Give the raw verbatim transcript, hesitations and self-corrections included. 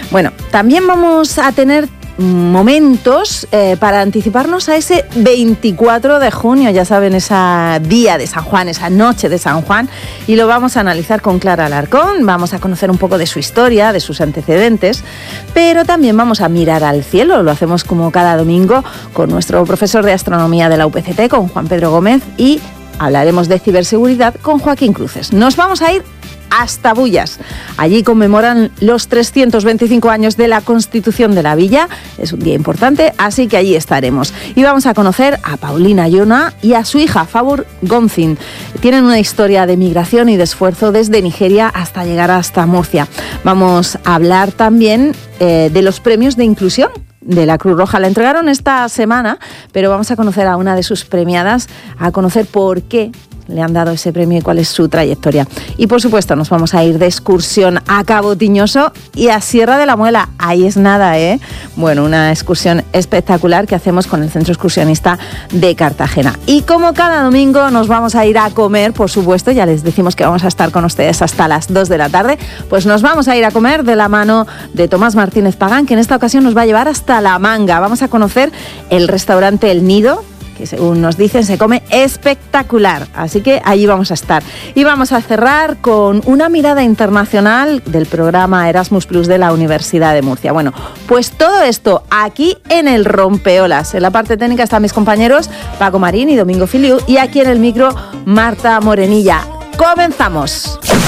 Bueno, también vamos a tener momentos eh, para anticiparnos a ese veinticuatro de junio, ya saben, ese día de San Juan, esa noche de San Juan, y lo vamos a analizar con Clara Alarcón. Vamos a conocer un poco de su historia, de sus antecedentes, pero también vamos a mirar al cielo. Lo hacemos como cada domingo con nuestro profesor de astronomía de la U P C T, con Juan Pedro Gómez, y hablaremos de ciberseguridad con Joaquín Cruces. Nos vamos a ir hasta Bullas. Allí conmemoran los trescientos veinticinco años de la Constitución de la Villa. Es un día importante, así que allí estaremos. Y vamos a conocer a Paulina Yona y a su hija, Favour Gonzin. Tienen una historia de migración y de esfuerzo desde Nigeria hasta llegar hasta Murcia. Vamos a hablar también eh, de los premios de inclusión de la Cruz Roja. La entregaron esta semana, pero vamos a conocer a una de sus premiadas, a conocer por qué le han dado ese premio y cuál es su trayectoria. Y por supuesto nos vamos a ir de excursión a Cabo Tiñoso y a Sierra de la Muela. Ahí es nada, ¿eh? Bueno, una excursión espectacular que hacemos con el Centro Excursionista de Cartagena. Y como cada domingo nos vamos a ir a comer, por supuesto, ya les decimos que vamos a estar con ustedes hasta las dos de la tarde, pues nos vamos a ir a comer de la mano de Tomás Martínez Pagán, que en esta ocasión nos va a llevar hasta La Manga. Vamos a conocer el restaurante El Nido, que según nos dicen se come espectacular, así que allí vamos a estar. Y vamos a cerrar con una mirada internacional del programa Erasmus Plus de la Universidad de Murcia. Bueno, pues todo esto aquí en el Rompeolas. En la parte técnica están mis compañeros Paco Marín y Domingo Filiu, y aquí en el micro Marta Morenilla. ¡Comenzamos!